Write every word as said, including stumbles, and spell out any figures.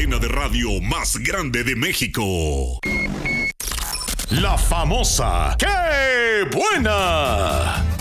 cadena de radio más grande de México. La famosa ¡Qué buena!